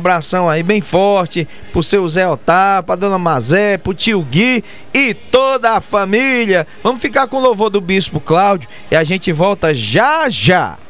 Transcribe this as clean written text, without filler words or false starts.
abração aí bem forte pro seu Zé Otávio, pra dona Mazé, pro tio Gui e toda a família. Vamos ficar com o louvor do Bispo Cláudio e a gente volta já já.